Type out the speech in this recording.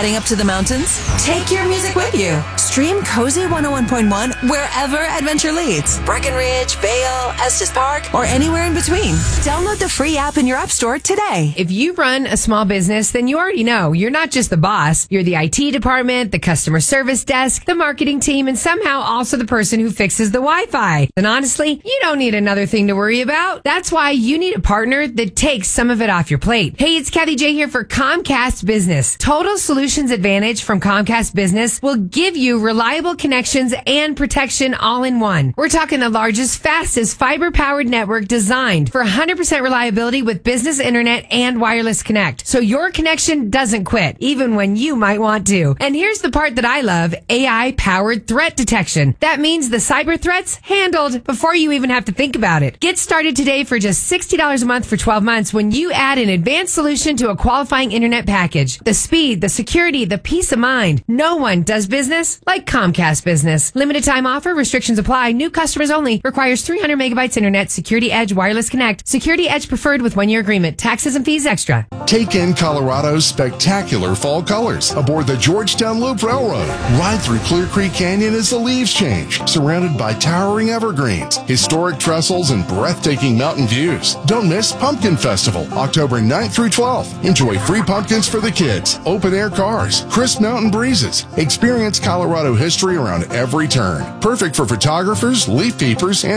Heading up to the mountains? Take your music with you. Stream Cozy 101.1 wherever adventure leads. Breckenridge, Vail, Estes Park, or anywhere in between. Download the free app in your app store today. If you run a small business, then you already know you're not just the boss. You're the IT department, the customer service desk, the marketing team, and somehow also the person who fixes the Wi-Fi. And honestly, you don't need another thing to worry about. That's why you need a partner that takes some of it off your plate. Hey, it's Kathy J here for Comcast Business. Total Solutions Advantage from Comcast Business will give you reliable connections and protection all in one. We're talking the largest, fastest fiber-powered network designed for 100% reliability with business internet and wireless connect. So your connection doesn't quit, even when you might want to. And here's the part that I love, AI-powered threat detection. That means the cyber threats handled before you even have to think about it. Get started today for just $60 a month for 12 months when you add an advanced solution to a qualifying internet package. The speed, the security, the peace of mind. No one does business like Comcast Business. Limited time offer. Restrictions apply. New customers only. Requires 300 megabytes internet. Security Edge Wireless Connect. Security Edge preferred with 1-year agreement. Taxes and fees extra. Take in Colorado's spectacular fall colors aboard the Georgetown Loop Railroad. Ride through Clear Creek Canyon as the leaves change, surrounded by towering evergreens, historic trestles, and breathtaking mountain views. Don't miss Pumpkin Festival, October 9th through 12th. Enjoy free pumpkins for the kids, open-air cars, crisp mountain breezes. Experience Colorado history around every turn. Perfect for photographers, leaf peepers, and